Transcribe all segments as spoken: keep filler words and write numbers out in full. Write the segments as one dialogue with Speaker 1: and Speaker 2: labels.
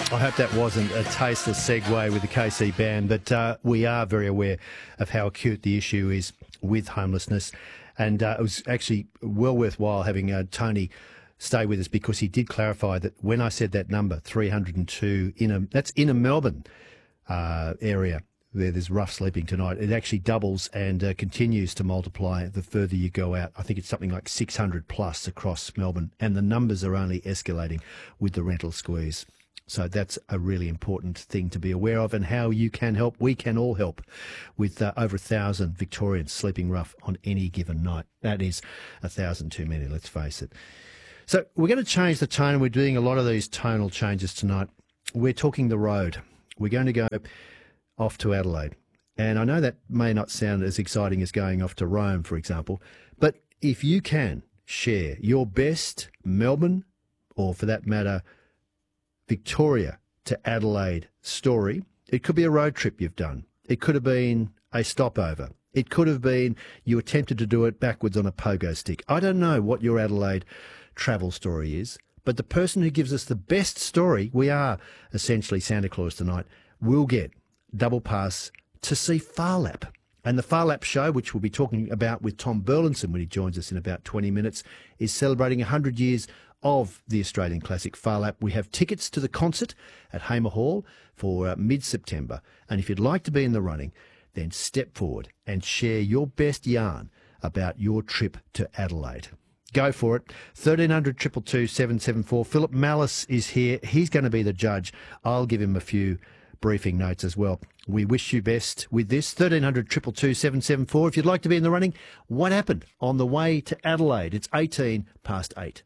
Speaker 1: I hope that wasn't a tasteless segue with the K C band, but uh, we are very aware of how acute the issue is with homelessness. And uh, it was actually well worthwhile having uh, Tony stay with us, because he did clarify that when I said that number, three hundred two, in a, that's in a Melbourne uh, area where there's rough sleeping tonight, it actually doubles and uh, continues to multiply the further you go out. I think it's something like six hundred plus across Melbourne, and the numbers are only escalating with the rental squeeze. So that's a really important thing to be aware of, and how you can help. We can all help with uh, over a thousand Victorians sleeping rough on any given night. That is a thousand too many, let's face it. So we're going to change the tone, and we're doing a lot of these tonal changes tonight. We're talking the road. We're going to go off to Adelaide. And I know that may not sound as exciting as going off to Rome, for example, but if you can share your best Melbourne, or for that matter, Victoria to Adelaide story. It could be a road trip you've done. It could have been a stopover. It could have been you attempted to do it backwards on a pogo stick. I don't know what your Adelaide travel story is, but the person who gives us the best story, we are essentially Santa Claus tonight, will get double pass to see Phar Lap. And the Phar Lap show, which we'll be talking about with Tom Burlinson when he joins us in about twenty minutes, is celebrating one hundred years of the Australian classic Phar Lap. We have tickets to the concert at Hamer Hall for uh, mid-September. And if you'd like to be in the running, then step forward and share your best yarn about your trip to Adelaide. Go for it. thirteen hundred, two two two, seven seven four. Philip Malice is here. He's going to be the judge. I'll give him a few briefing notes as well. We wish you best with this. thirteen hundred, two two two, seven seven four. If you'd like to be in the running, what happened on the way to Adelaide? It's eighteen past eight.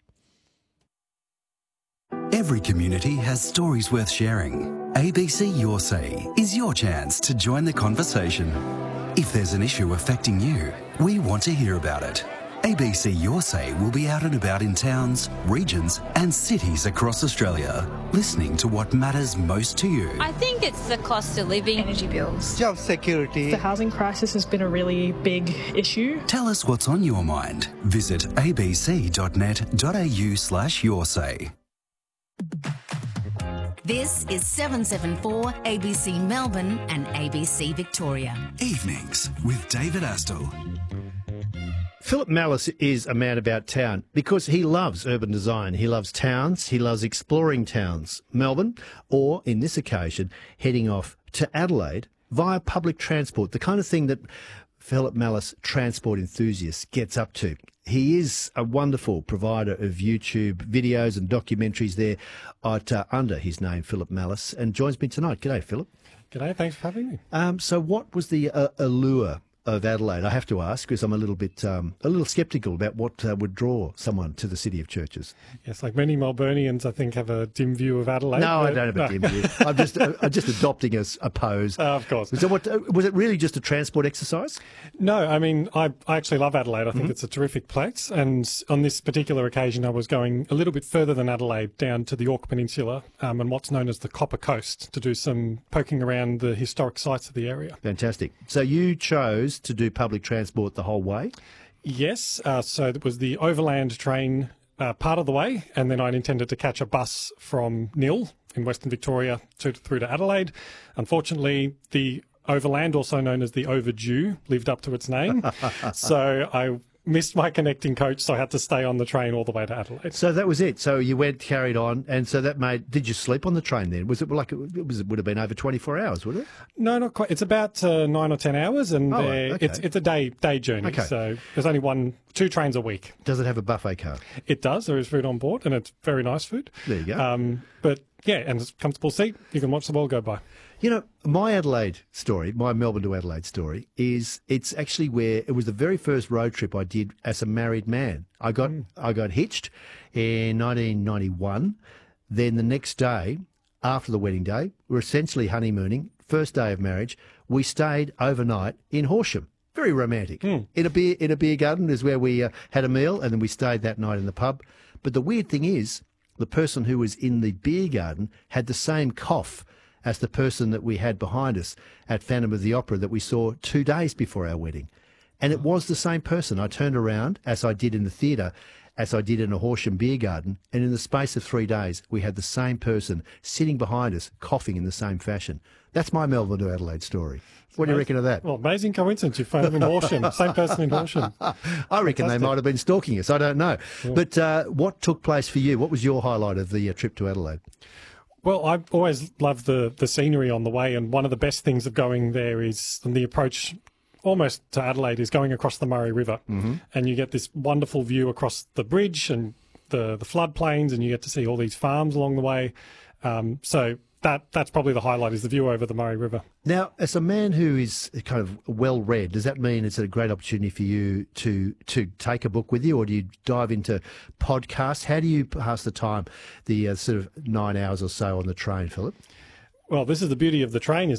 Speaker 2: Every community has stories worth sharing. A B C Your Say is your chance to join the conversation. If there's an issue affecting you, we want to hear about it. A B C Your Say will be out and about in towns, regions and cities across Australia, listening to what matters most to you.
Speaker 3: I think it's the cost of living.
Speaker 4: Energy bills.
Speaker 5: Job security.
Speaker 4: The housing crisis has been a really big issue.
Speaker 2: Tell us what's on your mind. Visit abc.net.au slash your say.
Speaker 6: This is seven seven four A B C Melbourne and A B C Victoria.
Speaker 2: Evenings with David Astle.
Speaker 1: Philip Malice is a man about town because he loves urban design. He loves towns. He loves exploring towns. Melbourne, or in this occasion, heading off to Adelaide via public transport, the kind of thing that Philip Malice, transport enthusiast, gets up to. He is a wonderful provider of YouTube videos and documentaries there at, uh, under his name, Philip Malice, and joins me tonight. G'day, Philip.
Speaker 7: G'day, thanks for having me.
Speaker 1: Um, so what was the uh, allure of Adelaide? I have to ask, because I'm a little bit, um, a little sceptical about what uh, would draw someone to the city of churches.
Speaker 7: Yes, like many Melburnians, I think, have a dim view of Adelaide.
Speaker 1: No,
Speaker 7: but,
Speaker 1: I don't have
Speaker 7: no.
Speaker 1: a dim view. I'm just, uh, I'm just adopting a, a pose.
Speaker 7: Uh, of course.
Speaker 1: So, what uh, was it really just a transport exercise?
Speaker 7: No, I mean, I, I actually love Adelaide. I think
Speaker 1: Mm-hmm.
Speaker 7: it's a terrific place. And on this particular occasion, I was going a little bit further than Adelaide, down to the Yorke Peninsula um, and what's known as the Copper Coast, to do some poking around the historic sites of the area.
Speaker 1: Fantastic. So you chose to do public transport. Transport the whole way?
Speaker 7: Yes, uh, so it was the overland train uh, part of the way, and then I'd intended to catch a bus from Nil in Western Victoria to, through to Adelaide. Unfortunately, the overland, also known as the overdue, lived up to its name, so I missed my connecting coach, so I had to stay on the train all the way to Adelaide.
Speaker 1: So that was it. So you went, carried on, and so that made. Did you sleep on the train then? Was it like it was? It would have been over twenty-four hours, would it?
Speaker 7: No, not quite. It's about uh, nine or ten hours, and
Speaker 1: Oh,
Speaker 7: uh,
Speaker 1: okay.
Speaker 7: it's it's a day day journey.
Speaker 1: Okay.
Speaker 7: So there's only one, two trains a week.
Speaker 1: Does it have a buffet car?
Speaker 7: It does. There is food on board, and it's very nice food.
Speaker 1: There you go.
Speaker 7: Um, but yeah, and it's a comfortable seat. You can watch the world go by.
Speaker 1: You know, my Adelaide story, my Melbourne to Adelaide story, is it's actually where it was the very first road trip I did as a married man. I got mm. I got hitched in nineteen ninety-one. Then the next day, after the wedding day, we were essentially honeymooning. First day of marriage, we stayed overnight in Horsham. Very romantic. Mm. In a beer in a beer garden is where we uh, had a meal, and then we stayed that night in the pub. But the weird thing is, the person who was in the beer garden had the same cough as the person that we had behind us at Phantom of the Opera that we saw two days before our wedding. And it was the same person. I turned around, as I did in the theatre, as I did in a Horsham beer garden, and in the space of three days, we had the same person sitting behind us, coughing in the same fashion. That's my Melbourne to Adelaide story. What do you reckon of that?
Speaker 7: Well, amazing coincidence. You found them in Horsham. Same person in Horsham.
Speaker 1: I reckon Fantastic. They might have been stalking us. I don't know. Yeah. But uh, what took place for you? What was your highlight of the uh, trip to Adelaide?
Speaker 7: Well, I've always loved the, the scenery on the way, and one of the best things of going there is and the approach almost to Adelaide is going across the Murray River. Mm-hmm. And you get this wonderful view across the bridge and the, the floodplains, and you get to see all these farms along the way. Um, so... That that's probably the highlight, is the view over the Murray River.
Speaker 1: Now, as a man who is kind of well-read, does that mean it's a great opportunity for you to to take a book with you, or do you dive into podcasts? How do you pass the time, the uh, sort of nine hours or so on the train, Philip?
Speaker 7: Well, this is the beauty of the train, is